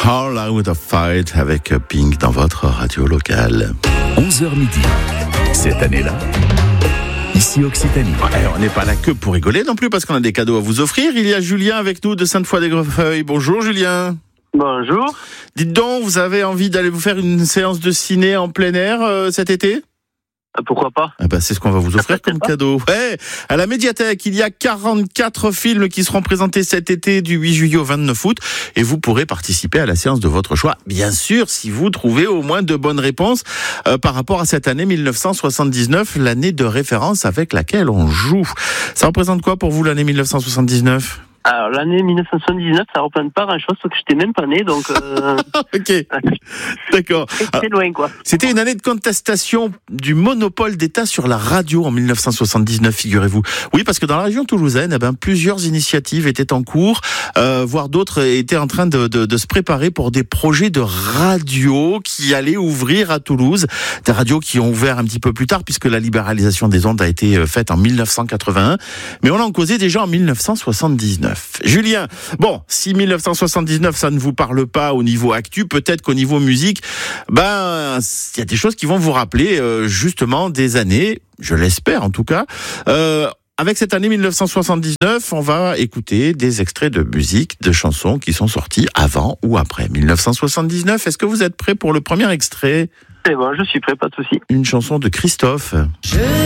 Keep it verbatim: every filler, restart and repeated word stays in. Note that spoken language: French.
All Out of Fight avec Pink dans votre radio locale. onze heures midi. Cette année-là, ici Occitanie. Ouais, on n'est pas là que pour rigoler non plus parce qu'on a des cadeaux à vous offrir. Il y a Julien avec nous de Sainte-Foy-des-Grefeuilles. Bonjour Julien. Bonjour. Dites donc, vous avez envie d'aller vous faire une séance de ciné en plein air euh, cet été ? Pourquoi pas? Ah bah c'est ce qu'on va vous offrir comme cadeau. Ouais, à la médiathèque, il y a quarante-quatre films qui seront présentés cet été du huit juillet au vingt-neuf août et vous pourrez participer à la séance de votre choix. Bien sûr, si vous trouvez au moins de bonnes réponses euh, par rapport à cette année dix-neuf cent soixante-dix-neuf, l'année de référence avec laquelle on joue. Ça représente quoi pour vous l'année dix-neuf cent soixante-dix-neuf ? Alors, l'année dix-neuf cent soixante-dix-neuf, ça représente pas grand-chose, parce que j'étais même pas né, donc... Euh... Ok, d'accord. C'est loin, quoi. C'était une année de contestation du monopole d'État sur la radio en dix-neuf cent soixante-dix-neuf, figurez-vous. Oui, parce que dans la région toulousaine, eh ben, plusieurs initiatives étaient en cours, euh, voire d'autres étaient en train de, de, de se préparer pour des projets de radio qui allaient ouvrir à Toulouse. Des radios qui ont ouvert un petit peu plus tard, puisque la libéralisation des ondes a été faite en dix-neuf cent quatre-vingt-un. Mais on en causait déjà en dix-neuf cent soixante-dix-neuf. Julien, bon, si dix-neuf cent soixante-dix-neuf, ça ne vous parle pas au niveau actu, peut-être qu'au niveau musique, ben, il y a des choses qui vont vous rappeler euh, justement des années, je l'espère en tout cas. Euh, avec cette année dix-neuf cent soixante-dix-neuf, on va écouter des extraits de musique, de chansons qui sont sorties avant ou après dix-neuf cent soixante-dix-neuf. Est-ce que vous êtes prêts pour le premier extrait ? C'est bon, je suis prêt, pas de souci. Une chanson de Christophe. Je...